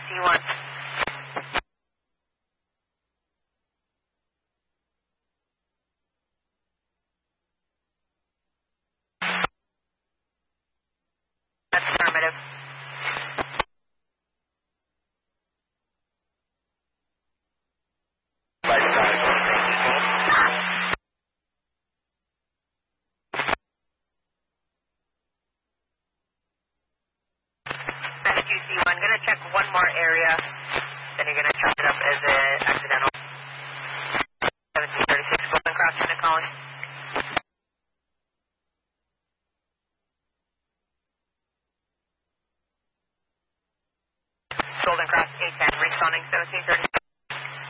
C1. That's affirmative. I'm going to check one more area, then you're going to chalk it up as an accidental.